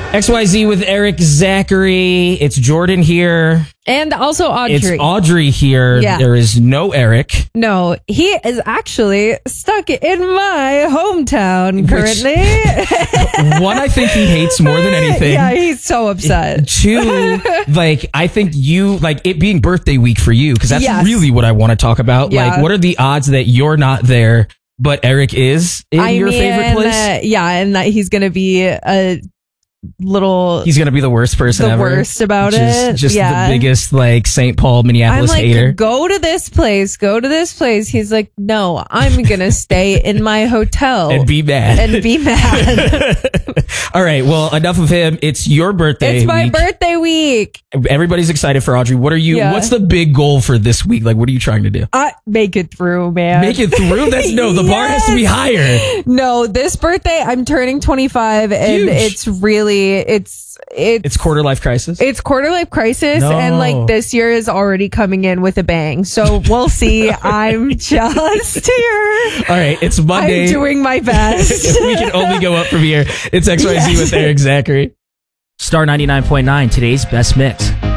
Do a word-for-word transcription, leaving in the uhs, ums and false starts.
X Y Z with Eric Zachary. It's Jordan here. And also Audrey. It's Audrey here. Yeah. There is no Eric. No, he is actually stuck in my hometown currently. Which, one, I think he hates more than anything. Yeah, he's so upset. Two, like, I think you, like, it being birthday week for you, because that's Yes. really what I want to talk about. Yeah. Like, what are the odds that you're not there, but Eric is in I your mean, favorite place? Uh, yeah, and that he's going to be a little... He's going to be the worst person the ever. worst about just, it. Just yeah. the biggest, like, Saint Paul, I'm Minneapolis like, hater. go to this place, go to this place. He's like, no, I'm going to stay in my hotel. And be mad. And be mad. All right, well, enough of him. It's your birthday It's my week. birthday week. Everybody's excited for Audrey. What are you, Yeah. what's the big goal for this week? Like, what are you trying to do? I make it through, man. Make it through? That's no, the bar has to be Yes. higher. No, this birthday I'm turning twenty-five, and Huge. it's really it's it's It's quarter life crisis. it's quarter life crisis, No. and like this year is already coming in with a bang. So we'll see. I'm just here. All right, it's Monday. I'm doing my best. We can only go up from here. It's X Y Z Yes. with Eric Zachary. Star ninety-nine point nine, today's best mix.